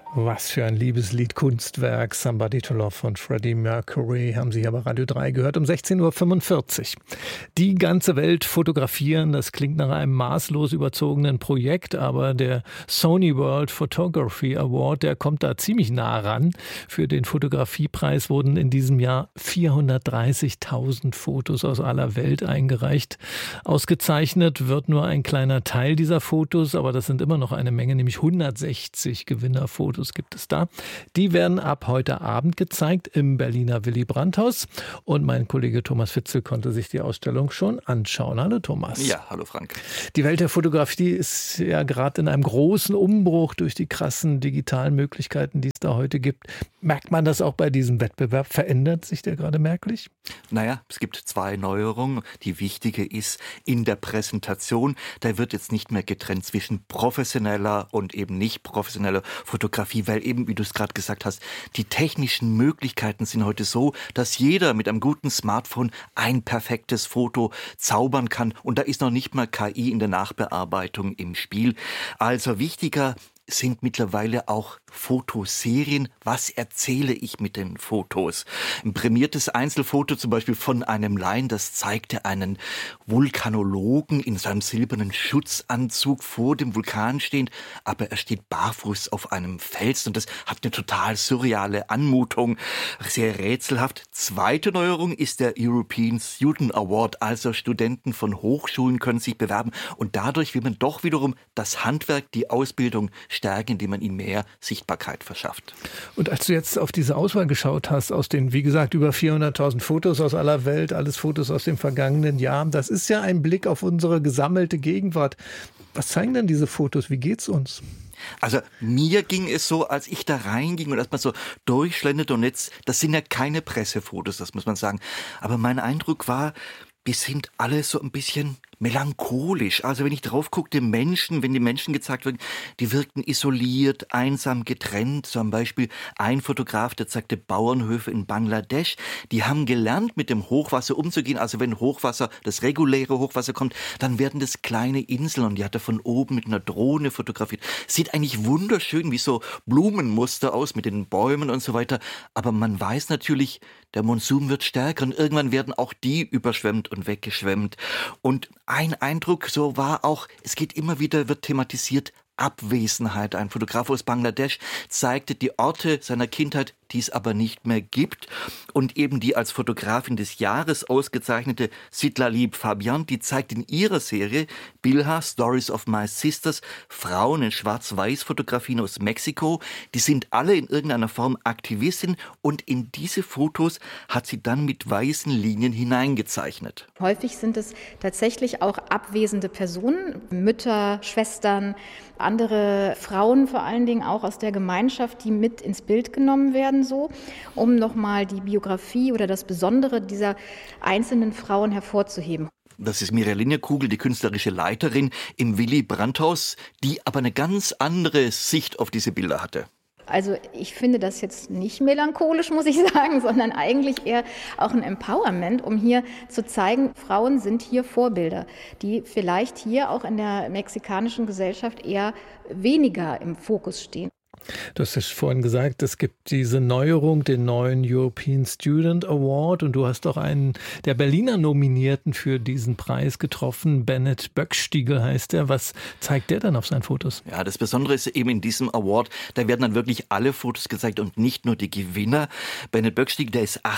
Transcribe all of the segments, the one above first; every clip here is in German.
Was für ein Liebeslied, Kunstwerk, Somebody to Love von Freddie Mercury, haben Sie hier bei Radio 3 gehört um 16.45 Uhr. Die ganze Welt fotografieren, das klingt nach einem maßlos überzogenen Projekt, aber der Sony World Photography Award, der kommt da ziemlich nah ran. Für den Fotografiepreis wurden in diesem Jahr 430.000 Fotos aus aller Welt eingereicht. Ausgezeichnet wird nur ein kleiner Teil dieser Fotos, aber das sind immer noch eine Menge, nämlich 160 Gewinnerfotos gibt es da. Die werden ab heute Abend gezeigt im Berliner Willy-Brandt-Haus. Und mein Kollege Thomas Fitzel konnte sich die Ausstellung schon anschauen. Hallo Thomas. Ja, hallo Frank. Die Welt der Fotografie ist ja gerade in einem großen Umbruch durch die krassen digitalen Möglichkeiten, die es da heute gibt. Merkt man das auch bei diesem Wettbewerb? Verändert sich der gerade merklich? Naja, es gibt zwei Neuerungen. Die wichtige ist in der Präsentation. Da wird jetzt nicht mehr getrennt zwischen professioneller und eben nicht professioneller Fotografie, weil eben, wie du es gerade gesagt hast, die technischen Möglichkeiten sind heute so, dass jeder mit einem guten Smartphone ein perfektes Foto zaubern kann. Und da ist noch nicht mal KI in der Nachbearbeitung im Spiel. Also wichtiger sind mittlerweile auch Fotoserien. Was erzähle ich mit den Fotos? Ein prämiertes Einzelfoto zum Beispiel von einem Laien, das zeigte einen Vulkanologen in seinem silbernen Schutzanzug vor dem Vulkan stehend, aber er steht barfuß auf einem Felsen und das hat eine total surreale Anmutung, sehr rätselhaft. Zweite Neuerung ist der European Student Award, also Studenten von Hochschulen können sich bewerben und dadurch will man doch wiederum das Handwerk, die Ausbildung stärken, indem man ihnen mehr Sichtbarkeit verschafft. Und als du jetzt auf diese Auswahl geschaut hast, aus den, wie gesagt, über 400.000 Fotos aus aller Welt, alles Fotos aus dem vergangenen Jahr, das ist ja ein Blick auf unsere gesammelte Gegenwart. Was zeigen denn diese Fotos? Wie geht's uns? Also mir ging es so, als ich da reinging und erstmal so durchschlenderte und jetzt, das sind ja keine Pressefotos, das muss man sagen, aber mein Eindruck war, die sind alle so ein bisschen melancholisch. Also wenn ich drauf guckte, wenn die Menschen gezeigt werden, die wirkten isoliert, einsam, getrennt. Zum Beispiel ein Fotograf, der zeigte Bauernhöfe in Bangladesch. Die haben gelernt, mit dem Hochwasser umzugehen. Also wenn Hochwasser, das reguläre Hochwasser kommt, dann werden das kleine Inseln. Und die hat er von oben mit einer Drohne fotografiert. Sieht eigentlich wunderschön wie so Blumenmuster aus mit den Bäumen und so weiter. Aber man weiß natürlich, der Monsun wird stärker und irgendwann werden auch die überschwemmt und weggeschwemmt. Und ein Eindruck so war auch, es geht immer wieder, wird thematisiert, Abwesenheit. Ein Fotograf aus Bangladesch zeigte die Orte seiner Kindheit, die es aber nicht mehr gibt. Und eben die als Fotografin des Jahres ausgezeichnete Citlalli Fabian, die zeigt in ihrer Serie Bilha, Stories of My Sisters, Frauen in Schwarz-Weiß-Fotografien aus Mexiko. Die sind alle in irgendeiner Form Aktivistin und in diese Fotos hat sie dann mit weißen Linien hineingezeichnet. Häufig sind es tatsächlich auch abwesende Personen, Mütter, Schwestern, andere Frauen vor allen Dingen auch aus der Gemeinschaft, die mit ins Bild genommen werden, so, um nochmal die Biografie oder das Besondere dieser einzelnen Frauen hervorzuheben. Das ist Mirjam Kugel, die künstlerische Leiterin im Willy-Brandt-Haus, die aber eine ganz andere Sicht auf diese Bilder hatte. Also ich finde das jetzt nicht melancholisch, muss ich sagen, sondern eigentlich eher auch ein Empowerment, um hier zu zeigen, Frauen sind hier Vorbilder, die vielleicht hier auch in der mexikanischen Gesellschaft eher weniger im Fokus stehen. Du hast es vorhin gesagt, es gibt diese Neuerung, den neuen European Student Award und du hast auch einen der Berliner Nominierten für diesen Preis getroffen, Bennett Böckstiegel heißt er. Was zeigt der dann auf seinen Fotos? Ja, das Besondere ist eben in diesem Award, da werden dann wirklich alle Fotos gezeigt und nicht nur die Gewinner. Bennett Böckstiegel, der ist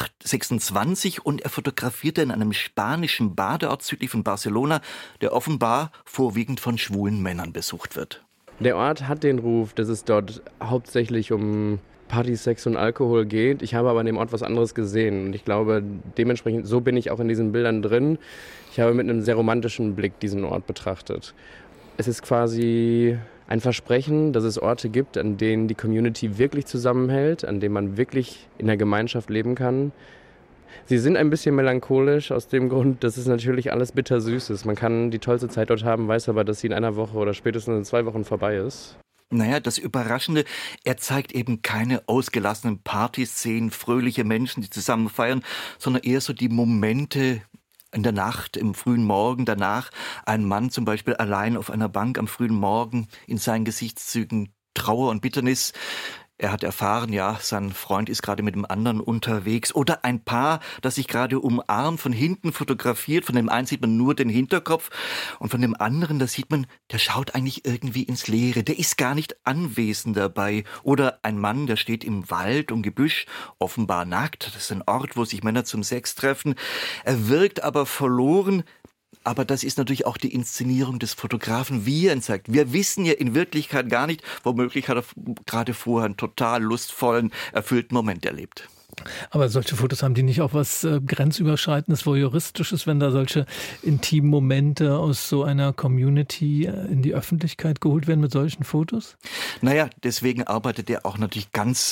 26 und er fotografierte in einem spanischen Badeort südlich von Barcelona, der offenbar vorwiegend von schwulen Männern besucht wird. Der Ort hat den Ruf, dass es dort hauptsächlich um Party, Sex und Alkohol geht. Ich habe aber an dem Ort was anderes gesehen. Und ich glaube, dementsprechend, so bin ich auch in diesen Bildern drin. Ich habe mit einem sehr romantischen Blick diesen Ort betrachtet. Es ist quasi ein Versprechen, dass es Orte gibt, an denen die Community wirklich zusammenhält, an denen man wirklich in der Gemeinschaft leben kann. Sie sind ein bisschen melancholisch aus dem Grund, dass es natürlich alles bittersüß ist. Man kann die tollste Zeit dort haben, weiß aber, dass sie in einer Woche oder spätestens in 2 Wochen vorbei ist. Naja, das Überraschende, er zeigt eben keine ausgelassenen Partyszenen, fröhliche Menschen, die zusammen feiern, sondern eher so die Momente in der Nacht, im frühen Morgen, danach ein Mann zum Beispiel allein auf einer Bank am frühen Morgen, in seinen Gesichtszügen Trauer und Bitternis. Er hat erfahren, ja, sein Freund ist gerade mit dem anderen unterwegs. Oder ein Paar, das sich gerade umarmt, von hinten fotografiert. Von dem einen sieht man nur den Hinterkopf. Und von dem anderen, da sieht man, der schaut eigentlich irgendwie ins Leere. Der ist gar nicht anwesend dabei. Oder ein Mann, der steht im Wald und Gebüsch, offenbar nackt. Das ist ein Ort, wo sich Männer zum Sex treffen. Er wirkt aber verloren. Aber das ist natürlich auch die Inszenierung des Fotografen, wie er ihn zeigt. Wir wissen ja in Wirklichkeit gar nicht, womöglich hat er gerade vorher einen total lustvollen, erfüllten Moment erlebt. Aber solche Fotos, haben die nicht auch was grenzüberschreitendes, voyeuristisches, wenn da solche intimen Momente aus so einer Community in die Öffentlichkeit geholt werden mit solchen Fotos? Naja, deswegen arbeitet er auch natürlich ganz